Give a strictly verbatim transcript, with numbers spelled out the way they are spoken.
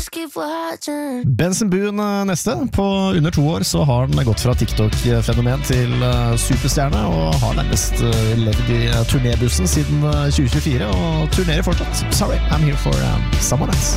just keep watching. Benson Boone neste. På under to år så har han gått fra TikTok-fenomen til superstjerne, og har nærmest levd i turnébussen siden tjue tjuefire, og turnerer fortsatt. Sorry, I'm here for um, someone else.